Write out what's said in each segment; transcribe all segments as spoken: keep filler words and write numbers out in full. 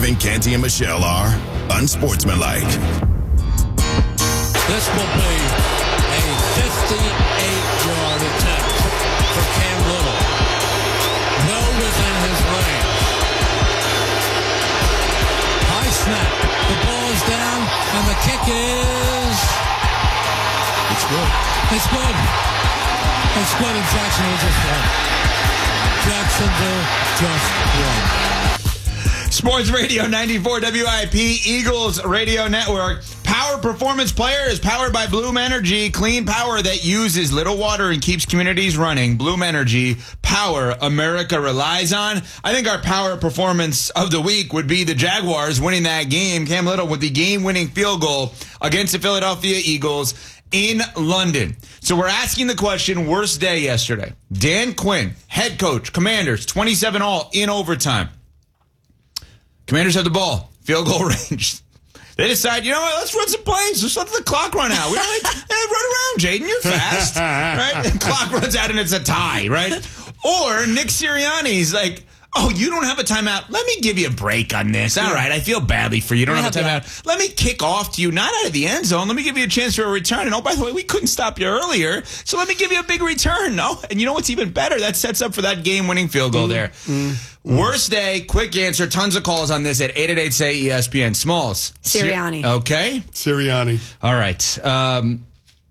think Canty and Michelle are unsportsmanlike. This will be a fifty-eight-yard attempt for Cam Little. Well within his range. High snap. The ball is down, and the kick is... It's good. It's good. It's good, and Jacksonville just won. Jacksonville just won. Sports Radio ninety-four W I P, Eagles Radio Network. Power Performance Player is powered by Bloom Energy. Clean power that uses little water and keeps communities running. Bloom Energy, power America relies on. I think our power performance of the week would be the Jaguars winning that game. Cam Little with the game-winning field goal against the Philadelphia Eagles in London. So we're asking the question, worst day yesterday. Dan Quinn, head coach, Commanders, twenty-seven all in overtime. Commanders have the ball, field goal range. They decide, you know what, let's run some plays. Let's let the clock run out. We don't like, hey, run around, Jaden, you're fast. Right? The clock runs out and it's a tie, right? Or Nick Sirianni's like, oh, you don't have a timeout. Let me give you a break on this. All right, I feel badly for you. You don't have a timeout. Let me kick off to you, not out of the end zone. Let me give you a chance for a return. And oh, by the way, we couldn't stop you earlier, so let me give you a big return. No, and you know what's even better? That sets up for that game-winning field goal there. Mm-hmm. Worst day, quick answer. Tons of calls on this at eight eight eight, S A Y, E S P N. Smalls. Sirianni. Sir- okay. Sirianni. All right. Um,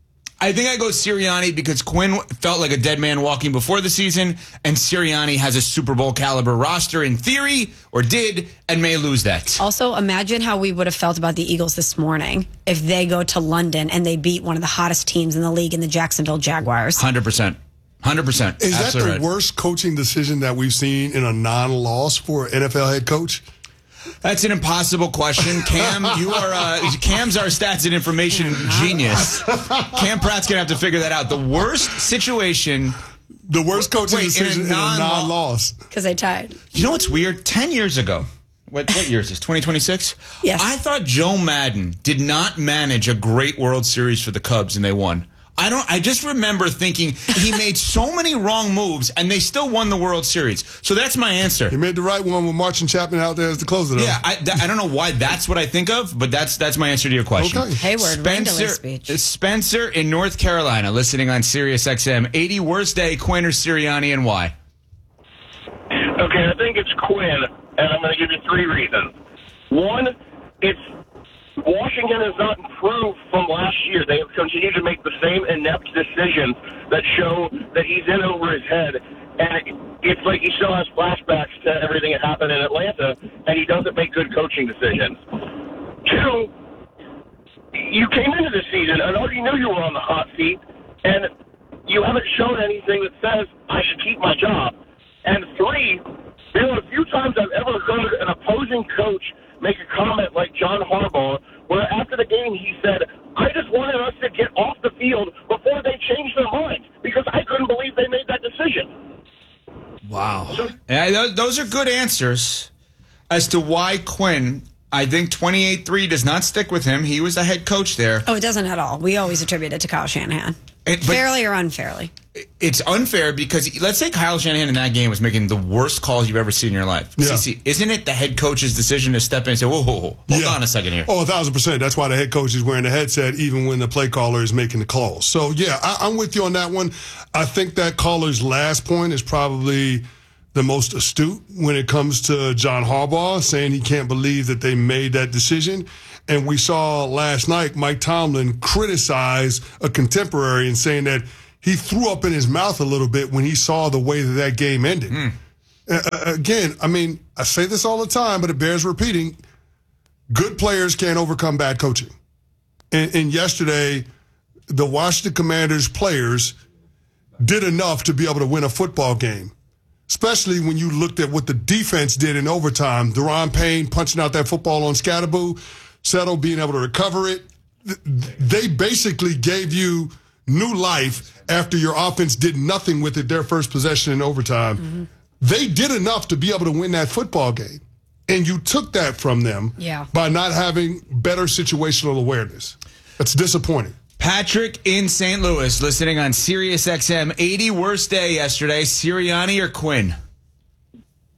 I think I go Sirianni because Quinn felt like a dead man walking before the season, and Sirianni has a Super Bowl caliber roster in theory, or did, and may lose that. Also, imagine how we would have felt about the Eagles this morning if they go to London and they beat one of the hottest teams in the league in the Jacksonville Jaguars. one hundred percent. one hundred percent. Is Absolutely that the right. worst coaching decision that we've seen in a non-loss for an N F L head coach? That's an impossible question. Cam, you are uh, Cam's our stats and information genius. Cam Pratt's going to have to figure that out. The worst situation... The worst coaching Wait, decision in a, non- in a non-loss. Because they tied. You know what's weird? Ten years ago. What, what year is this? twenty twenty-six? Yes. I thought Joe Madden did not manage a great World Series for the Cubs, and they won. I don't. I just remember thinking he made so many wrong moves, and they still won the World Series. So that's my answer. He made the right one with Marching Chapman out there as the closer, though. Yeah, I, th- I don't know why that's what I think of, but that's that's my answer to your question. Okay. Hayward, Randall speech. Spencer in North Carolina, listening on Sirius X M. eighty worst day, Quinn or Sirianni, and why? Okay, I think it's Quinn, and I'm going to give you three reasons. One, it's Washington has not improved from last year. They have continued to make the same inept decisions that show that he's in over his head. And it's like he still has flashbacks to everything that happened in Atlanta, and he doesn't make good coaching decisions. Two, you came into this season and already knew you were on the hot seat, and you haven't shown anything that says, I should keep my job. And three, there are a few times I've ever heard an opposing coach make a comment like John Harbaugh, where after the game he said, I just wanted us to get off the field before they changed their mind, because I couldn't believe they made that decision. Wow. So, yeah, those, those are good answers as to why Quinn, I think twenty-eight three does not stick with him. He was the head coach there. Oh, it doesn't at all. We always attribute it to Kyle Shanahan. It, Fairly or unfairly. It's unfair because let's say Kyle Shanahan in that game was making the worst calls you've ever seen in your life. Yeah. C C, isn't it the head coach's decision to step in and say, whoa, whoa, whoa, hold Yeah. on a second here? Oh, a thousand percent. That's why the head coach is wearing the headset even when the play caller is making the calls. So, yeah, I, I'm with you on that one. I think that caller's last point is probably the most astute when it comes to John Harbaugh, saying he can't believe that they made that decision. And we saw last night Mike Tomlin criticize a contemporary and saying that he threw up in his mouth a little bit when he saw the way that that game ended. Mm. Uh, again, I mean, I say this all the time, but it bears repeating. Good players can't overcome bad coaching. And, and yesterday, the Washington Commanders players did enough to be able to win a football game, especially when you looked at what the defense did in overtime. Deron Payne punching out that football on Scatterboo, Settle being able to recover it. They basically gave you new life after your offense did nothing with it their first possession in overtime. Mm-hmm. They did enough to be able to win that football game. And you took that from them yeah. by not having better situational awareness. That's disappointing. Patrick in Saint Louis, listening on Sirius X M. eighty worst day yesterday. Sirianni or Quinn?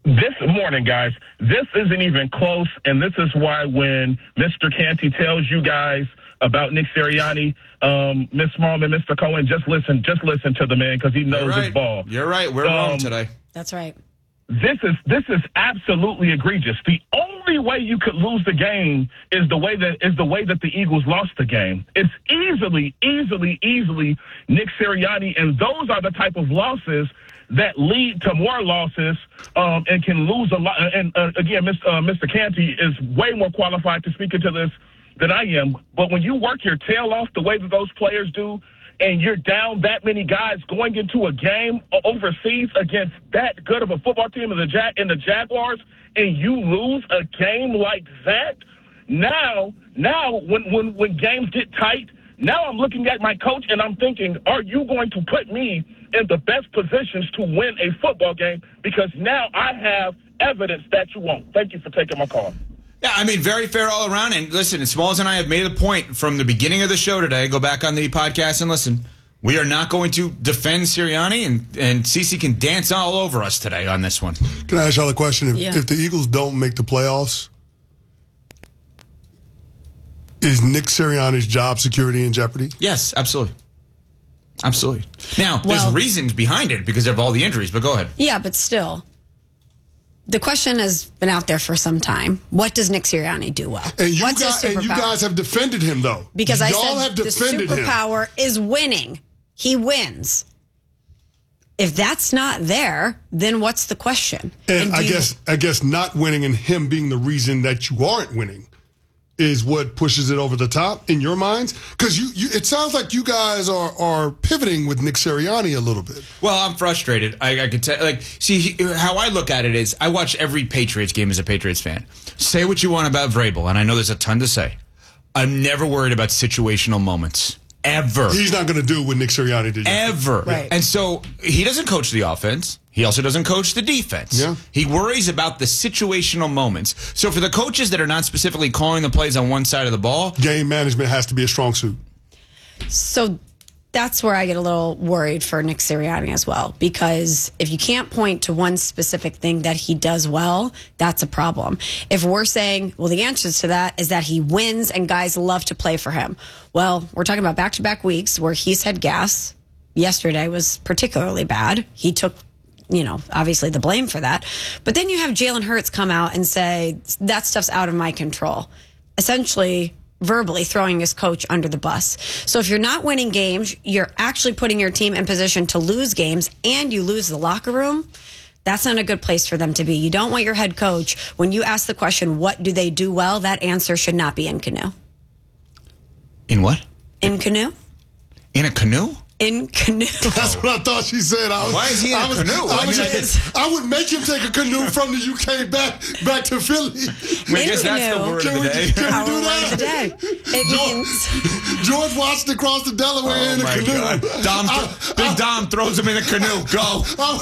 This morning, guys, this isn't even close, and this is why when Mister Canty tells you guys about Nick Sirianni, um, Miz Smallman, Mister Cohen, just listen, just listen to the man because he knows right. his ball. You're right. We're um, wrong today. That's right. This is this is absolutely egregious. The only way you could lose the game is the way that is the way that the Eagles lost the game. It's easily, easily, easily Nick Sirianni, and those are the type of losses that lead to more losses um, and can lose a lot. And uh, again, Mister Uh, Mister Canty is way more qualified to speak into this than I am. But when you work your tail off the way that those players do, and you're down that many guys going into a game overseas against that good of a football team in the Jag- in the Jaguars, and you lose a game like that, now, now when, when, when games get tight, now I'm looking at my coach and I'm thinking, are you going to put me in the best positions to win a football game? Because now I have evidence that you won't. Thank you for taking my call. Yeah, I mean, very fair all around. And listen, Smalls and I have made a point from the beginning of the show today. Go back on the podcast and listen. We are not going to defend Sirianni, and, and Cece can dance all over us today on this one. Can I ask y'all a question? If, Yeah. if the Eagles don't make the playoffs, is Nick Sirianni's job security in jeopardy? Yes, absolutely. Absolutely. Now, Well- there's reasons behind it because of all the injuries, but go ahead. Yeah, but still, the question has been out there for some time. What does Nick Sirianni do well? And you, What's guys, his and you superpower? guys have defended him, though. Because I y'all said have the defended him. superpower is winning. He wins. If that's not there, then what's the question? And, do I you- guess I guess not winning and him being the reason that you aren't winning is what pushes it over the top in your minds? Because you, you, it sounds like you guys are are pivoting with Nick Sirianni a little bit. Well, I'm frustrated. I, I could tell. Like, see, he- how I look at it is, I watch every Patriots game as a Patriots fan. Say what you want about Vrabel, and I know there's a ton to say. I'm never worried about situational moments. Ever. He's not going to do what Nick Sirianni did. Ever. Right. And so he doesn't coach the offense. He also doesn't coach the defense. Yeah. He worries about the situational moments. So for the coaches that are not specifically calling the plays on one side of the ball, Game management has to be a strong suit. So that's where I get a little worried for Nick Sirianni as well, because if you can't point to one specific thing that he does well, that's a problem. If we're saying, well, the answer to that is that he wins and guys love to play for him. Well, we're talking about back-to-back weeks where he's had gas. Yesterday was particularly bad. He took, you know, obviously the blame for that. But then you have Jalen Hurts come out and say, that stuff's out of my control. Essentially, verbally throwing his coach under the bus. So if you're not winning games, you're actually putting your team in position to lose games, and you lose the locker room. That's not a good place for them to be. You don't want your head coach, when you ask the question, what do they do well? That answer should not be in canoe. in what? In canoe? In a canoe? In canoe. That's what I thought she said. I was, Why is he in I a was, canoe? I, I was, mean, I I would make him take a canoe from the U K back back to Philly. I In guess that's the canoe. word Can of we, the day. can we Our do word that? of the day. It means George Washington crossed the Delaware Oh in a my canoe. God. Dom, I- Big I- Dom throws him in a canoe. Go.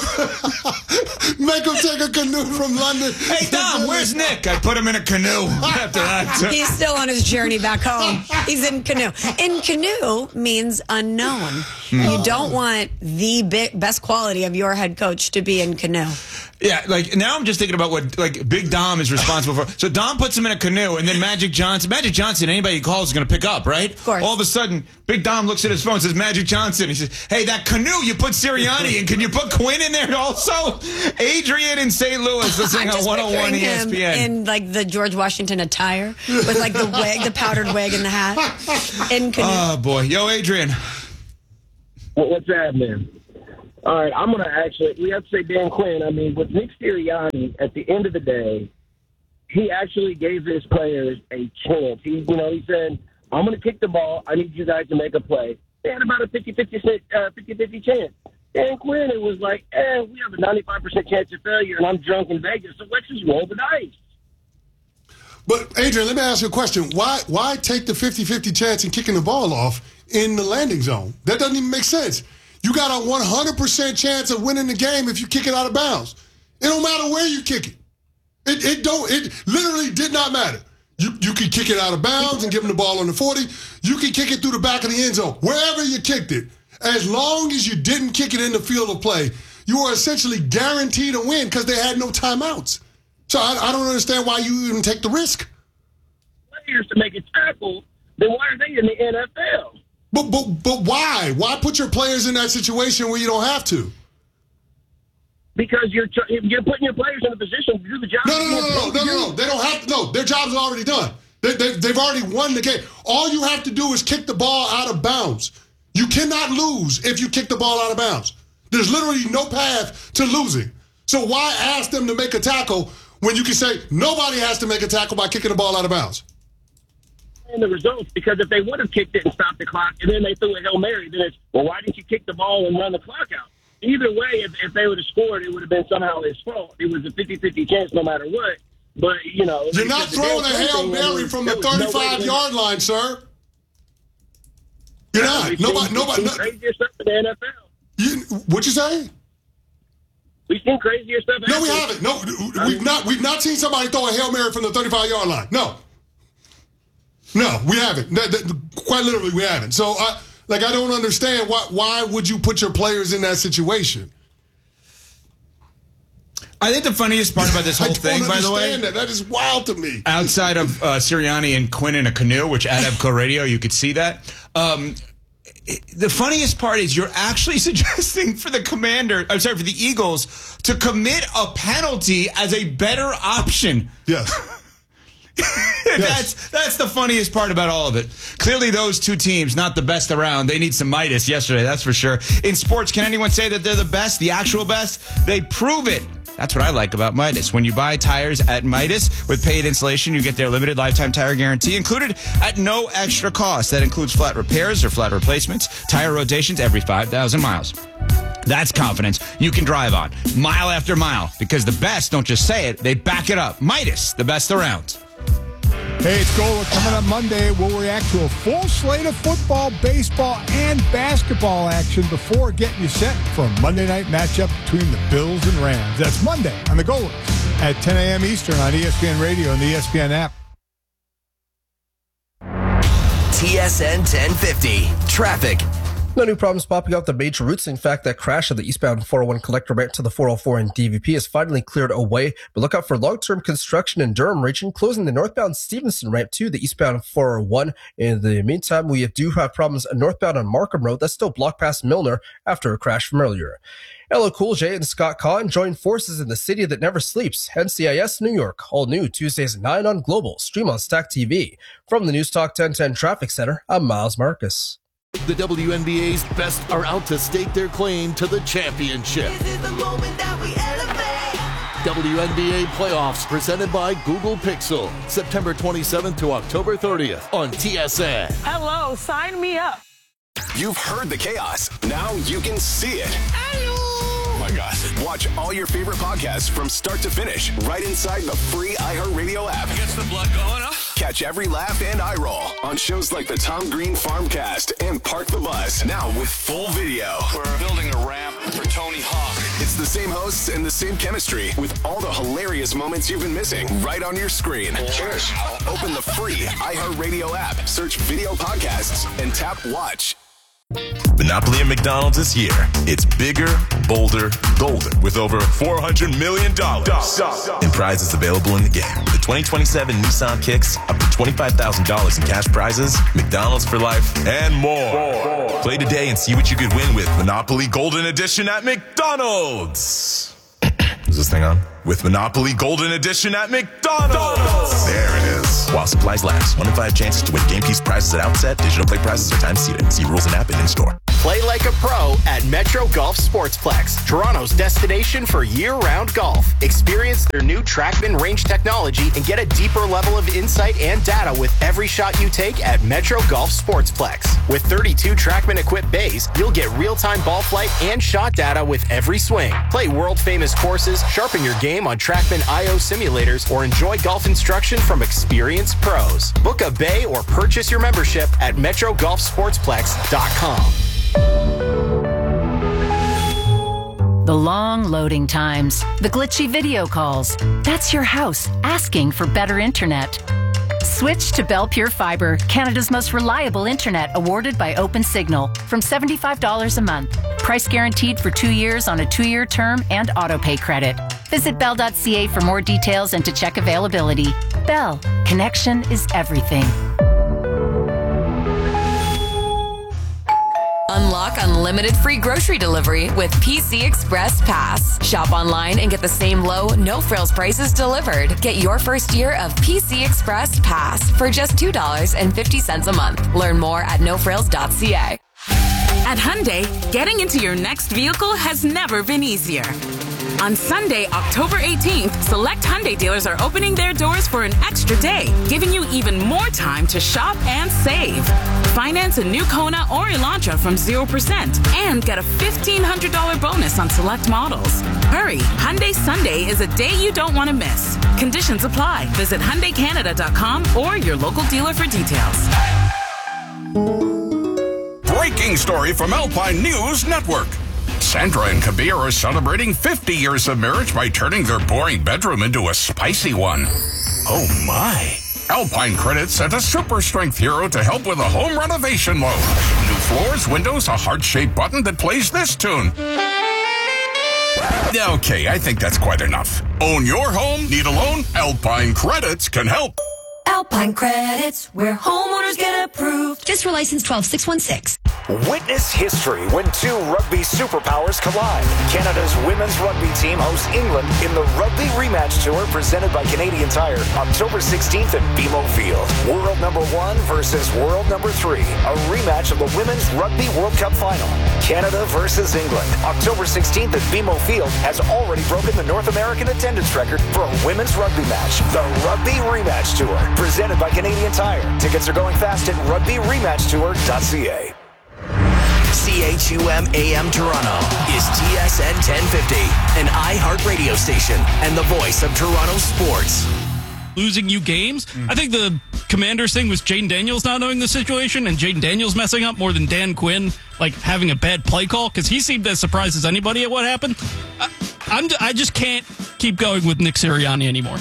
I- make him take a canoe from London. Hey, Dom, where's Nick? I put him in a canoe after that. he's still on his journey back home. He's in canoe. In canoe means unknown. You don't want the bi- best quality of your head coach to be in canoe. Yeah, like now I'm just thinking about what like Big Dom is responsible for. So Dom puts him in a canoe, and then Magic Johnson, Magic Johnson, anybody he calls is going to pick up, right? Of course. All of a sudden, Big Dom looks at his phone, and says Magic Johnson. He says, "Hey, that canoe you put Sirianni in, can you put Quinn in there also?" Adrian in Saint Louis, listening I'm on just one oh one picturing E S P N. him in like the George Washington attire with like the wig, the powdered wig, and the hat. In canoe. Oh boy, yo, Adrian. What, what's happening? All right, I'm going to actually, we have to say Dan Quinn. I mean, with Nick Sirianni, at the end of the day, he actually gave his players a chance. He, you know, he said, I'm going to kick the ball. I need you guys to make a play. They had about a fifty-fifty uh, fifty-fifty chance. Dan Quinn, it was like, eh, we have a ninety-five percent chance of failure, and I'm drunk in Vegas, so let's just roll the dice. But, Adrian, let me ask you a question. Why why take the fifty-fifty chance in kicking the ball off in the landing zone? That doesn't even make sense. You got a one hundred percent chance of winning the game if you kick it out of bounds. It don't matter where you kick it. It it don't it literally did not matter. You you can kick it out of bounds and give them the ball on the forty. You can kick it through the back of the end zone. Wherever you kicked it. As long as you didn't kick it in the field of play, you were essentially guaranteed to win because they had no timeouts. So I, I don't understand why you even take the risk. Players to make a tackle, then why are they in the N F L? But but but why? Why put your players in that situation where you don't have to? Because you're you're putting your players in a position to do the job. No, no, no, no, no, no, no, no. They don't have to. No, their job's already done. They, they, they've already won the game. All you have to do is kick the ball out of bounds. You cannot lose if you kick the ball out of bounds. There's literally no path to losing. So why ask them to make a tackle when you can say nobody has to make a tackle by kicking the ball out of bounds? And the results, because if they would have kicked it and stopped the clock, and then they threw a Hail Mary, then it's, well, why didn't you kick the ball and run the clock out? Either way, if, if they would have scored, it would have been somehow his fault. It was a fifty-fifty chance no matter what. But, you know. You're not throwing a Hail Mary from the thirty-five-yard line, sir. You're not. We've Nobody, seen, nobody. we've seen crazier stuff in the N F L. You, what you say? We've seen crazier stuff. No, we haven't. No, we've not. We've not seen somebody throw a Hail Mary from the thirty-five-yard line. No. No, we haven't. That, that, quite literally, we haven't. So, I, like, I don't understand why. Why would you put your players in that situation? I think the funniest part about this whole thing, by the way, that. that is wild to me. Outside of uh, Sirianni and Quinn in a canoe, which at Evco Radio you could see that. Um, it, the funniest part is you're actually suggesting for the Commander, I'm sorry, for the Eagles to commit a penalty as a better option. Yes. that's yes. that's the funniest part about all of it. Clearly, those two teams not the best around. They need some Midas yesterday, that's for sure. In sports, can anyone say that they're the best, the actual best? They prove it. That's what I like about Midas. When you buy tires at Midas with paid installation, you get their limited lifetime tire guarantee included at no extra cost. That includes flat repairs or flat replacements, tire rotations every five thousand miles. That's confidence you can drive on mile after mile, because the best don't just say it, they back it up. Midas, the best around. Hey, it's Gola. Coming up Monday, we'll react to a full slate of football, baseball, and basketball action before getting you set for a Monday night matchup between the Bills and Rams. That's Monday on the Golas at ten a.m. Eastern on E S P N Radio and the E S P N app. T S N ten fifty. Traffic. No new problems popping up the major routes. In fact, that crash of the eastbound four oh one collector ramp to the four oh four in D V P is finally cleared away. But look out for long-term construction in Durham region, closing the northbound Stevenson ramp to the eastbound four oh one. In the meantime, we do have problems northbound on Markham Road. That's still blocked past Milner after a crash from earlier. L L Cool J and Scott Conn join forces in the city that never sleeps, N C I S New York. All new Tuesdays at nine on Global. Stream on Stack T V. From the News Talk ten ten Traffic Center, I'm Miles Marcus. The W N B A's best are out to stake their claim to the championship. This is the moment that we elevate. W N B A playoffs presented by Google Pixel. September twenty-seventh to October thirtieth on T S N. Hello, sign me up. You've heard the chaos. Now you can see it. Oh my gosh. Watch all your favorite podcasts from start to finish right inside the free iHeartRadio app. Gets the blood going up. Catch every laugh and eye roll on shows like the Tom Green Farmcast and Park the Bus. Now with full video. We're building a ramp for Tony Hawk. It's the same hosts and the same chemistry with all the hilarious moments you've been missing right on your screen. Cheers. Open the free iHeartRadio app, search video podcasts, and tap watch. Monopoly at McDonald's is here. It's bigger, bolder, golden with over four hundred million dollars in prizes available in the game. With the twenty twenty-seven Nissan Kicks, up to twenty-five thousand dollars in cash prizes, McDonald's for life, and more. Play today and see what you could win with Monopoly Golden Edition at McDonald's. Is this thing on? With Monopoly Golden Edition at McDonald's. There it is. While supplies last. One in five chances to win game piece prizes at outset. Digital play prizes are time seated. See rules and app and in-store. Play like a pro at Metro Golf Sportsplex, Toronto's destination for year-round golf. Experience their new TrackMan range technology and get a deeper level of insight and data with every shot you take at Metro Golf Sportsplex. With thirty-two TrackMan-equipped bays, you'll get real-time ball flight and shot data with every swing. Play world-famous courses, sharpen your game on TrackMan I O simulators, or enjoy golf instruction from experienced pros. Book a bay or purchase your membership at metro golf sportsplex dot com. The long loading times, the glitchy video calls. That's your house asking for better internet. Switch to Bell Pure Fiber, Canada's most reliable internet, awarded by OpenSignal, from seventy-five dollars a month. Price guaranteed for two years on a two-year term and auto pay credit. Visit bell dot c a for more details and to check availability. Bell, connection is everything. Unlock unlimited free grocery delivery with P C Express Pass. Shop online and get the same low, no-frills prices delivered. Get your first year of P C Express Pass for just two dollars and fifty cents a month. Learn more at no frills dot c a. At Hyundai, getting into your next vehicle has never been easier. On Sunday, October eighteenth, select Hyundai dealers are opening their doors for an extra day, giving you even more time to shop and save. Finance a new Kona or Elantra from zero percent and get a fifteen hundred dollars bonus on select models. Hurry, Hyundai Sunday is a day you don't want to miss. Conditions apply. Visit Hyundai Canada dot com or your local dealer for details. Breaking story from Alpine News Network. Sandra and Kabir are celebrating fifty years of marriage by turning their boring bedroom into a spicy one. Oh my. Alpine Credit sent a super strength hero to help with a home renovation loan. New floors, windows, a heart-shaped button that plays this tune. Okay, I think that's quite enough. Own your home? Need a loan? Alpine Credits can help. Alpine Credits, where homeowners get approved. Just for license twelve six one six. Witness history when two rugby superpowers collide. Canada's women's rugby team hosts England in the Rugby Rematch Tour presented by Canadian Tire, October sixteenth at B M O Field. World number one versus world number three. A rematch of the Women's Rugby World Cup Final. Canada versus England. October sixteenth at B M O Field has already broken the North American attendance record for a women's rugby match. The Rugby Rematch Tour, presented by Canadian Tire. Tickets are going fast at rugby rematch tour dot c a. C H U M A M Toronto is T S N ten fifty, an iHeart radio station and the voice of Toronto sports. Losing you games. Mm. I think the Commanders thing was Jaden Daniels not knowing the situation and Jaden Daniels messing up more than Dan Quinn like having a bad play call because he seemed as surprised as anybody at what happened. I, I'm, I just can't keep going with Nick Sirianni anymore.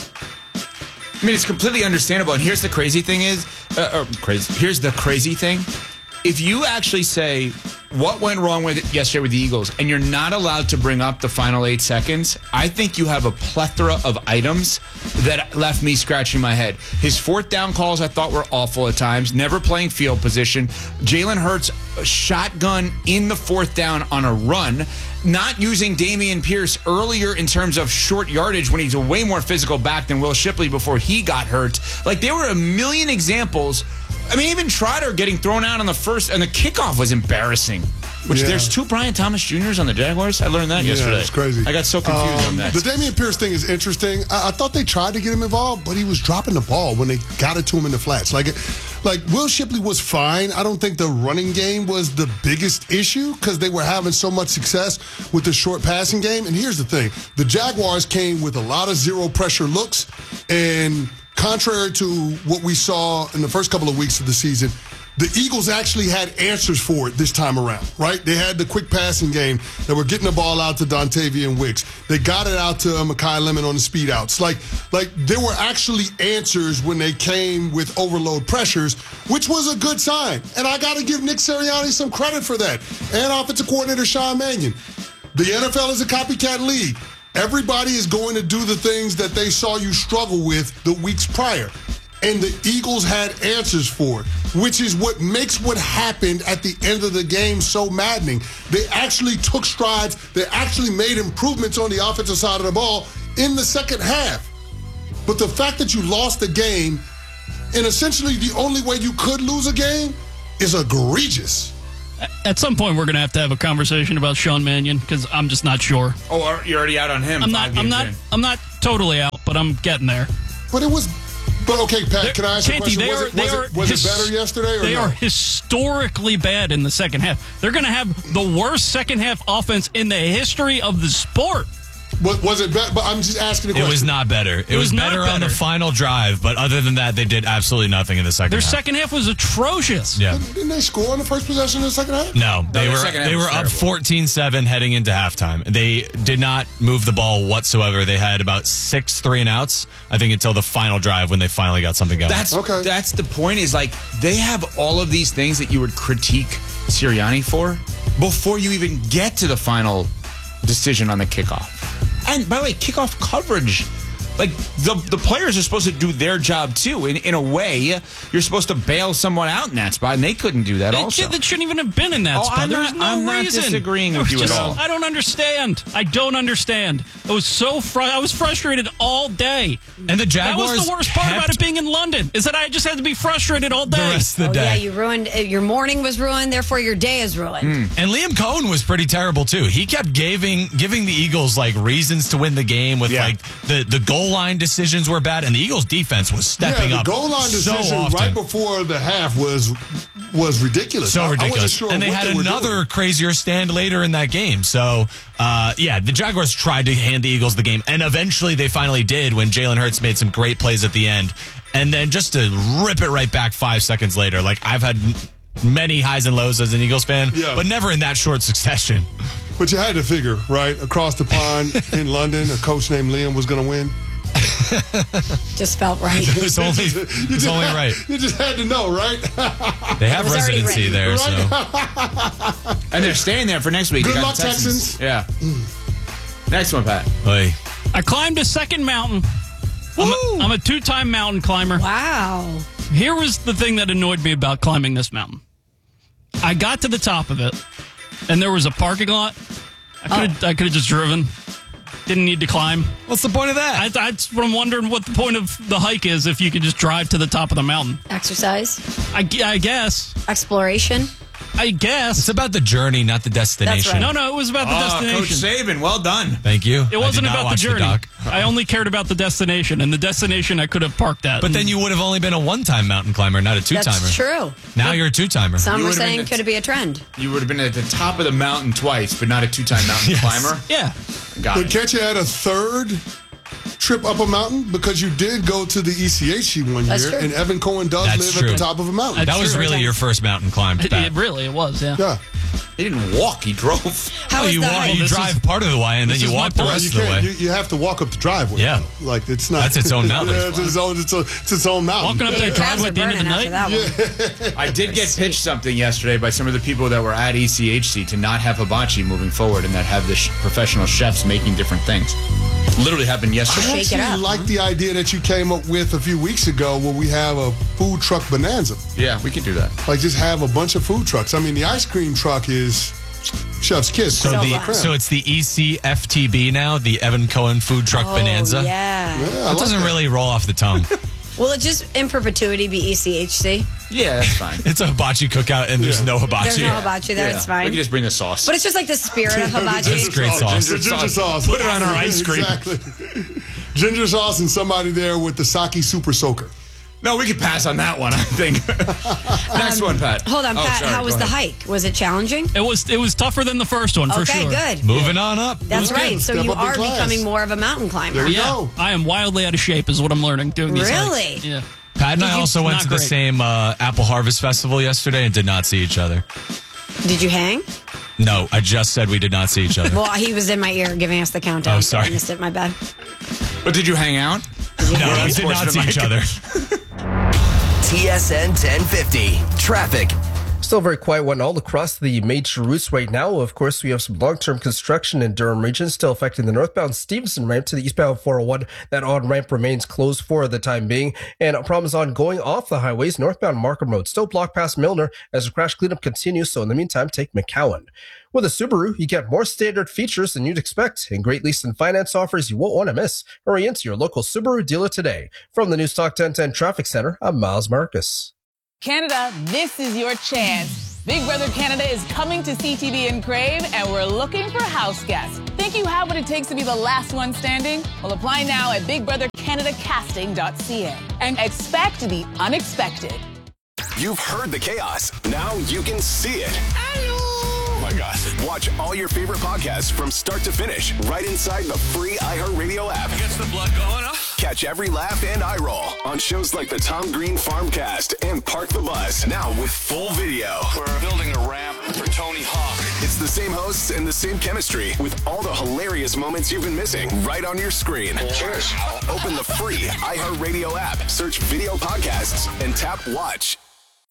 I mean, it's completely understandable. And here's the crazy thing is, uh, or crazy. Here's the crazy thing. If you actually say what went wrong with it yesterday with the Eagles, and you're not allowed to bring up the final eight seconds, I think you have a plethora of items that left me scratching my head. His fourth down calls I thought were awful at times, never playing field position. Jalen Hurts shotgun in the fourth down on a run, not using Dameon Pierce earlier in terms of short yardage when he's a way more physical back than Will Shipley before he got hurt. Like, there were a million examples. I mean, even Trotter getting thrown out on the first, and the kickoff was embarrassing. Which yeah. There's two Brian Thomas Juniors on the Jaguars. I learned that yeah, yesterday. It's crazy. I got so confused um, on that. The Dameon Pierce thing is interesting. I, I thought they tried to get him involved, but he was dropping the ball when they got it to him in the flats. Like, like Will Shipley was fine. I don't think the running game was the biggest issue because they were having so much success with the short passing game. And here's the thing: the Jaguars came with a lot of zero pressure looks, and contrary to what we saw in the first couple of weeks of the season, the Eagles actually had answers for it this time around, right? They had the quick passing game. They were getting the ball out to Dontavian Wicks. They got it out to Mekhi Lemon on the speed outs. Like, like there were actually answers when they came with overload pressures, which was a good sign. And I got to give Nick Sirianni some credit for that. And offensive coordinator Sean Mannion. The N F L is a copycat league. Everybody is going to do the things that they saw you struggle with the weeks prior. And the Eagles had answers for it, which is what makes what happened at the end of the game so maddening. They actually took strides. They actually made improvements on the offensive side of the ball in the second half. But the fact that you lost the game, and essentially the only way you could lose a game, is egregious. At some point, we're going to have to have a conversation about Sean Mannion because I'm just not sure. Oh, you're already out on him. I'm not. I'm not. In. I'm not totally out, but I'm getting there. But it was. But okay, Pat, They're, can I ask you a question? They was are, it, was, they it, was his, it better yesterday or They no? are historically bad in the second half. They're going to have the worst second half offense in the history of the sport. Was, was it better? But I'm just asking the question. It was not better. It, it was, was better, better on the final drive, but other than that, they did absolutely nothing in the second Their half. Their second half was atrocious. Yeah. Didn't they score on the first possession in the second half? No, they no, were they were up fourteen seven heading into halftime. They did not move the ball whatsoever. They had about six three and outs, I think, until the final drive when they finally got something going. That's okay. That's the point, is like they have all of these things that you would critique Sirianni for, before you even get to the final decision on the kickoff. And by the way, kickoff coverage. Like, the the players are supposed to do their job, too. In in a way, you're supposed to bail someone out in that spot, and they couldn't do that They, also. they shouldn't even have been in that Oh, spot. I'm There's not- no I'm not reason. disagreeing with It was you at just- all. I don't understand. I don't understand. I was so fr- I was frustrated all day. And the That was Jaguars the worst part about kept- it being in London, is that I just had to be frustrated all day. The rest of the Oh, day. yeah, you ruined uh, your morning was ruined, therefore your day is ruined. And Liam Cohen was pretty terrible too. He kept giving giving the Eagles like reasons to win the game with like the, the goal line decisions were bad, and the Eagles defense was stepping yeah, the up. goal line so decision often. right before the half was was ridiculous. So I- I wasn't ridiculous. sure and they what had they were another doing. crazier stand later in that game. So, uh, yeah, the Jaguars tried to hand the Eagles the game, and eventually they finally did when Jalen Hurts made some great plays at the end. And then just to rip it right back five seconds later, like I've had m- many highs and lows as an Eagles fan, Yeah. but never in that short succession. But you had to figure, right? Across the pond in London, a coach named Liam was going to win. Just felt right. It's only, You it's just only had- right. You just had to know, right? They have It was already residency written. there, so. And they're staying there for next week. Good They got luck, the Texans. Yeah. Next one, Pat. Oy. I climbed a second mountain. I'm a, I'm a two-time mountain climber. Wow. Here was the thing that annoyed me about climbing this mountain. I got to the top of it, and there was a parking lot. I could have I could have just driven. Didn't need to climb. What's the point of that? I, that's what I'm wondering what the point of the hike is if you could just drive to the top of the mountain. Exercise, I, gu- I guess. exploration. I guess. It's about the journey, not the destination. right. No, no, it was about the Oh, Coach destination. Saban, well done. Thank you. It wasn't I did not about the watch journey. doc. I only cared about the destination, and the destination I could have parked at. But then you would have only been a one-time mountain climber, not a two-timer. That's true. Now you're a two-timer. Some You were would've been saying at- could it be a trend? You would have been at the top of the mountain twice, but not a two-time mountain Yes. climber. yeah. Got But it. can't you add a third trip up a mountain? Because you did go to the E C H C one That's year, true. and Evan Cohen does That's live true. at the top of a mountain. that was true. really your first mountain climb, It, Pat. it really, it was, yeah. Yeah. He didn't walk, he drove. How Oh, was you the walk, hike? you This drive is- part of the way, and then this you is my walk the point. rest you of the can't. way. You, you have to walk up the driveway. Yeah. Like it's not. That's its own mountain. Yeah, it's its own. It's, a, it's its own mountain. Walking up Yeah, that your calves driveway are at the end of the burning night. after that one. I did get pitched something yesterday by some of the people that were at E C H C to not have hibachi moving forward and that have the sh- professional chefs making different things. Literally happened I yesterday. Shake it actually up, like the idea that you came up with a few weeks ago, where we have a food truck bonanza. Yeah, we could do that. Like just have a bunch of food trucks. I mean, the ice cream truck is chef's kiss. So, So the, fun. so it's the E C F T B now, the Evan Cohen Food Truck Oh, Bonanza. yeah. Yeah, I That like doesn't that. really roll off the tongue. Will it just in perpetuity be E C H C? Yeah, that's fine. It's a hibachi cookout, and there's Yeah. no hibachi. There's no hibachi there. Yeah. It's We fine. can just bring the sauce. But it's just like the spirit of hibachi. That's great sauce. Ginger, ginger sauce. Put it on our ice cream. Exactly. Ginger sauce and somebody there with the sake super soaker. No, we could pass on that one, I think. Next one, Pat. Hold on, Oh, Pat. sorry, how go was the ahead. hike? Was it challenging? It was it was tougher than the first one, for Okay, sure. good. Moving on up. That's Okay, right. So step you up in are class. becoming more of a mountain climber. There you Yeah, go. I am wildly out of shape, is what I'm learning doing these hikes. Really? Yeah. Pat and Did I you- also went not to the great. same uh, Apple Harvest Festival yesterday and did not see each other. Did you hang? No, I just said we did not see each other. Well, he was in my ear giving us the countdown. Oh, so I sorry. missed it. My bad. But did you hang out? no, we That's did not portion see of each my- other. T S N ten fifty. Traffic. Still very quiet one all across the major routes right now. Of course, we have some long-term construction in Durham region still affecting the northbound Stevenson ramp to the eastbound four oh one. That on-ramp remains closed for the time being. And problems on going off the highways. Northbound Markham Road still blocked past Milner as the crash cleanup continues. So in the meantime, take McCowan. With a Subaru, you get more standard features than you'd expect and great lease and finance offers you won't want to miss. Hurry into your local Subaru dealer today. From the Newstalk ten ten Traffic Center, I'm Miles Marcus. Canada, this is your chance. Big Brother Canada is coming to C T V and Crave, and we're looking for house guests. Think you have what it takes to be the last one standing? Well, apply now at big brother canada casting dot c a and expect the unexpected. You've heard the chaos. Now you can see it. Oh my God. Watch all your favorite podcasts from start to finish right inside the free iHeartRadio app. Gets the blood going, huh? Catch every laugh and eye roll on shows like the Tom Green Farmcast and Park the Bus. Now with full video. We're building a ramp for Tony Hawk. It's the same hosts and the same chemistry with all the hilarious moments you've been missing right on your screen. Cheers. Open the free iHeartRadio app, search video podcasts, and tap watch.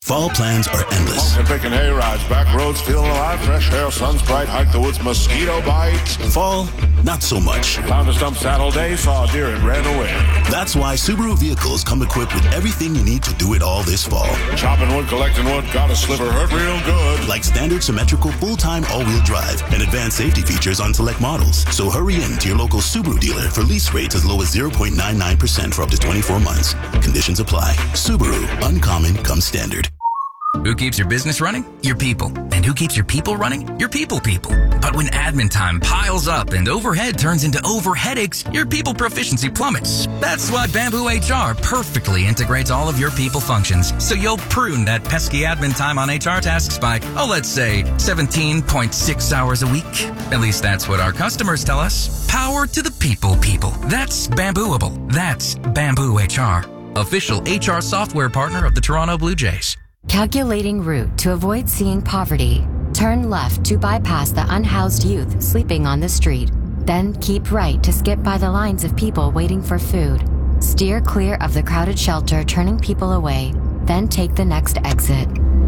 Fall plans are endless. Smoking, picking hay rides, back roads, feeling alive, fresh air, sun's bright, hike the woods, mosquito bites. Fall, not so much. Found a stump saddle day, saw a deer and ran away. That's why Subaru vehicles come equipped with everything you need to do it all this fall. Chopping wood, collecting wood, got a sliver, hurt real good. Like standard symmetrical full-time all-wheel drive and advanced safety features on select models. So hurry in to your local Subaru dealer for lease rates as low as zero point nine nine percent for up to twenty-four months. Conditions apply. Subaru, uncommon comes standard. Who keeps your business running? Your people. And who keeps your people running? Your people people. But when admin time piles up and overhead turns into over headaches, your people proficiency plummets. That's why Bamboo H R perfectly integrates all of your people functions, so you'll prune that pesky admin time on H R tasks by, oh, let's say, seventeen point six hours a week. At least that's what our customers tell us. Power to the people people. That's Bambooable. That's Bamboo H R. Official H R software partner of the Toronto Blue Jays. Calculating route to avoid seeing poverty. Turn left to bypass the unhoused youth sleeping on the street. Then keep right to skip by the lines of people waiting for food. Steer clear of the crowded shelter turning people away. Then take the next exit.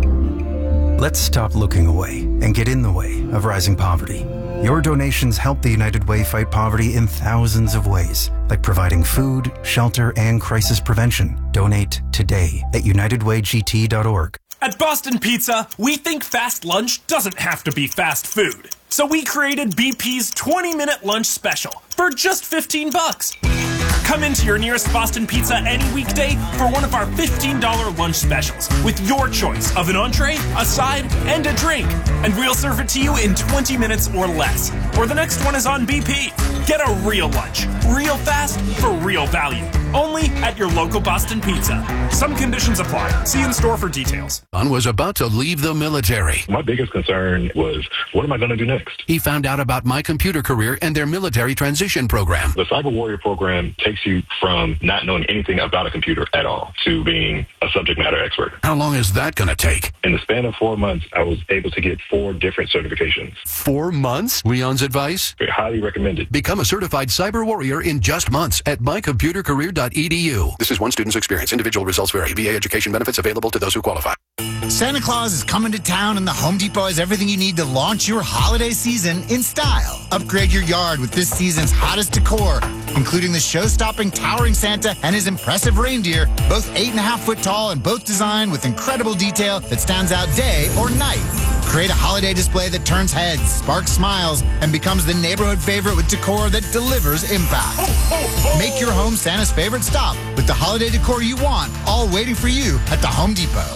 Let's stop looking away and get in the way of rising poverty. Your donations help the United Way fight poverty in thousands of ways, like providing food, shelter, and crisis prevention. Donate today at united way g t dot org. At Boston Pizza, we think fast lunch doesn't have to be fast food. So we created B P's twenty minute lunch special for just fifteen bucks. Come into your nearest Boston Pizza any weekday for one of our fifteen dollars lunch specials with your choice of an entree, a side, and a drink. And we'll serve it to you in twenty minutes or less. Or the next one is on B P. Get a real lunch, real fast, for real value. Only at your local Boston Pizza. Some conditions apply. See in store for details. Son was about to leave the military. My biggest concern was, what am I going to do next? He found out about My Computer Career and their military transition program. The Cyber Warrior program takes you from not knowing anything about a computer at all to being a subject matter expert. How long is that going to take? In the span of four months, I was able to get four different certifications. Four months? Leon's advice? Highly recommended. Become a certified cyber warrior in just months at my computer career dot e d u. This is one student's experience. Individual results vary. V A education benefits available to those who qualify. Santa Claus is coming to town, and the Home Depot has everything you need to launch your holiday season in style. Upgrade your yard with this season's hottest decor, including the show-stopping towering Santa and his impressive reindeer, both eight and a half foot tall and both designed with incredible detail that stands out day or night. Create a holiday display that turns heads, sparks smiles, and becomes the neighborhood favorite with decor that delivers impact. Make your home Santa's favorite stop with the holiday decor you want, all waiting for you at the Home Depot.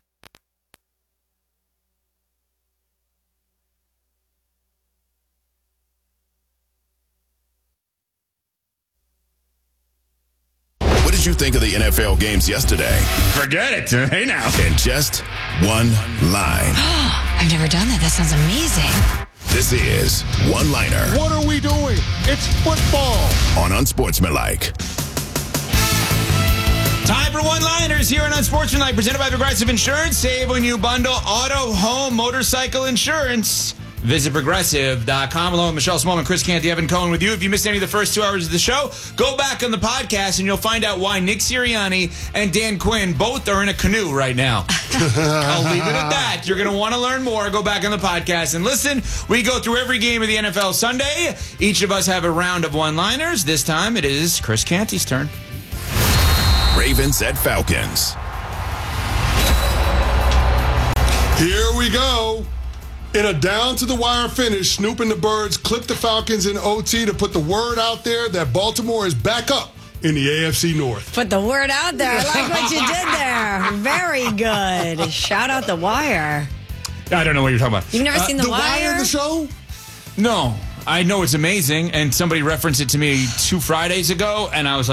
What did you think of the N F L games yesterday? Forget it. Hey now. In just one line. I've never done that. That sounds amazing. This is One Liner What are we doing? It's football. on Unsportsmanlike. Time for one-liners here on Unsportsmanlike, presented by Progressive Insurance. Save when you bundle auto, home, motorcycle insurance. Visit Progressive dot com. Along with Michelle Smallman, Chris Canty, Evan Cohen with you. If you missed any of the first two hours of the show, go back on the podcast and you'll find out why Nick Sirianni and Dan Quinn both are in a canoe right now. I'll leave it at that. You're going to want to learn more. Go back on the podcast and listen. We go through every game of the N F L Sunday. Each of us have a round of one-liners. This time it is Chris Canty's turn. Ravens at Falcons. Here we go. In a down-to-the-wire finish, Snoop and the Birds clipped the Falcons in O T to put the word out there that Baltimore is back up in the A F C North. Put the word out there. I like what you did there. Very good. Shout out The Wire. I don't know what you're talking about. You've never Uh, seen The, The Wire? Wire, the show? No. I know it's amazing, and somebody referenced it to me two Fridays ago, and I was like,